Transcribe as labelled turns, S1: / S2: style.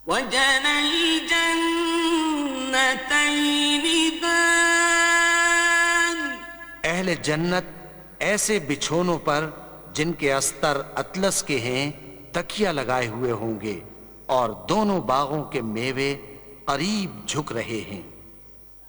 S1: वजनल जन्नतैनि दान।
S2: अहले जन्नत ऐसे बिछोनों पर जिनके अस्तर अतलस के हैं तकिया लगाए हुए होंगे और दोनों बागों के मेवे करीब झुक रहे हैं।